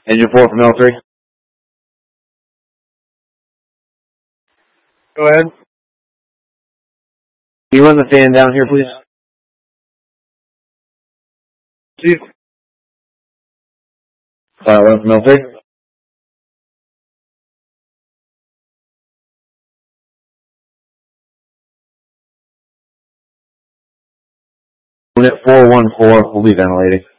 Engine 4 for military. Go ahead. Can you run the fan down here, please? Chief. File 1 for military. Unit 414 will be ventilating.